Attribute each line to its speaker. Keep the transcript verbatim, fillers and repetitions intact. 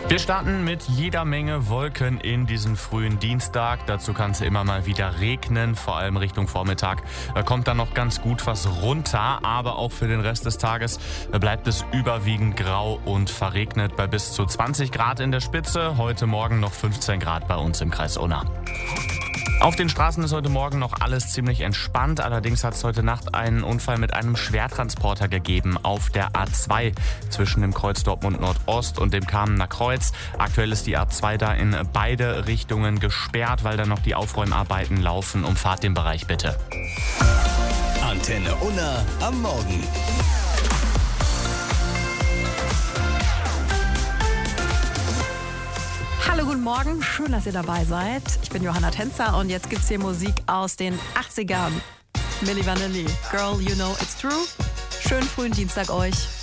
Speaker 1: Wir starten mit jeder Menge Wolken in diesen frühen Dienstag. Dazu kann es immer mal wieder regnen, vor allem Richtung Vormittag. Da kommt dann noch ganz gut was runter, aber auch für den Rest des Tages bleibt es überwiegend grau und verregnet bei bis zu zwanzig Grad in der Spitze. Heute Morgen noch fünfzehn Grad bei uns im Kreis Unna. Auf den Straßen ist heute Morgen noch alles ziemlich entspannt. Allerdings hat es heute Nacht einen Unfall mit einem Schwertransporter gegeben auf der A zwei zwischen dem Kreuz Dortmund Nordost und dem Kamener Kreuz. Aktuell ist die A zwei da in beide Richtungen gesperrt, weil da noch die Aufräumarbeiten laufen. Umfahrt den Bereich bitte.
Speaker 2: Antenne Unna am Morgen.
Speaker 3: Hallo, guten Morgen. Schön, dass ihr dabei seid. Ich bin Johanna Tänzer und jetzt gibt's hier Musik aus den achtzigern. Milli Vanilli, Girl, You Know It's True. Schönen frühen Dienstag euch.